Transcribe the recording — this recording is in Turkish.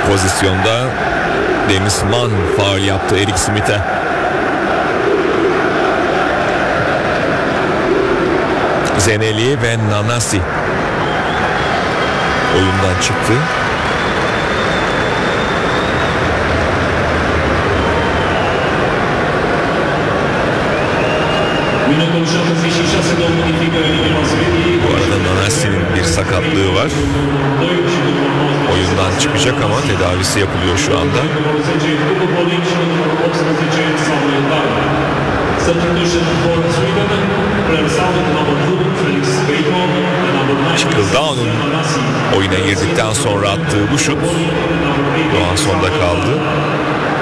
pozisyonda Dennis Mann faul yaptı Eric Smith'e. Zeneli ve Nanasi oyundan çıktı. Bu arada Nanasi'nin bir sakatlığı var. Oyundan çıkacak ama tedavisi yapılıyor şu anda. Çıkıldao'nun oyuna girdikten sonra attığı bu şut Johansson'da kaldı.